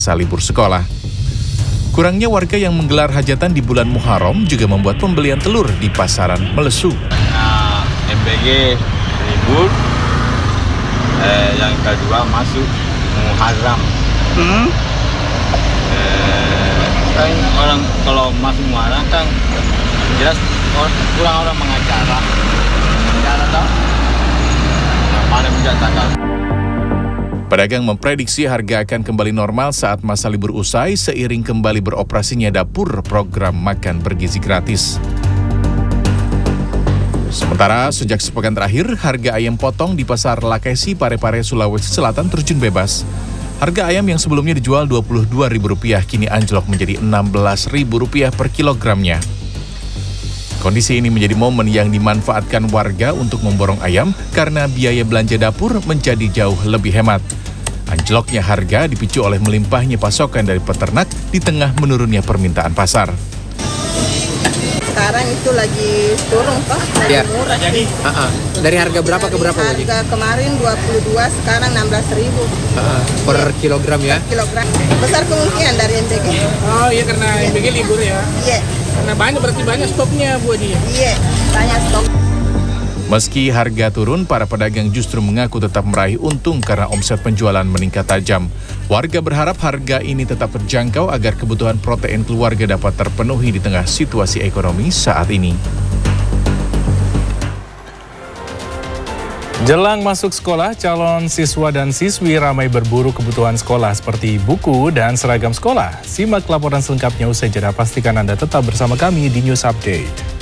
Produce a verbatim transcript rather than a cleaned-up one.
masa libur sekolah. Kurangnya warga yang menggelar hajatan di bulan Muharram juga membuat pembelian telur di pasaran melesu. Nah, M B G libur, eh, yang kedua masuk Muharram. Hmm? Eh, kan orang kalau masuk Muharram kan jelas orang, kurang orang mengacara. Mengacara tahu? Yang mana bisa tanggal. Pedagang memprediksi harga akan kembali normal saat masa libur usai seiring kembali beroperasinya dapur program makan bergizi gratis. Sementara sejak sepekan terakhir, harga ayam potong di pasar Lakesi, Parepare, Sulawesi Selatan terjun bebas. Harga ayam yang sebelumnya dijual dua puluh dua ribu rupiah kini anjlok menjadi enam belas ribu rupiah per kilogramnya. Kondisi ini menjadi momen yang dimanfaatkan warga untuk memborong ayam karena biaya belanja dapur menjadi jauh lebih hemat. Anjloknya harga dipicu oleh melimpahnya pasokan dari peternak di tengah menurunnya permintaan pasar. Sekarang itu lagi turun Pak, lagi ya. murah. Jadi, uh -uh. Dari harga berapa dari ke berapa? Harga Wajib? Kemarin dua puluh dua, sekarang enam belas ribu. Uh -uh. Per ya. kilogram ya? Per kilogram. Besar kemungkinan dari M B G. Oh iya, karena ya. M B G libur ya? Iya. Karena banyak, berarti banyak stoknya buat dia? Iya, banyak stok. Meski harga turun, para pedagang justru mengaku tetap meraih untung karena omset penjualan meningkat tajam. Warga berharap harga ini tetap terjangkau agar kebutuhan protein keluarga dapat terpenuhi di tengah situasi ekonomi saat ini. Jelang masuk sekolah, calon siswa dan siswi ramai berburu kebutuhan sekolah seperti buku dan seragam sekolah. Simak laporan selengkapnya usai jeda, pastikan Anda tetap bersama kami di News Update.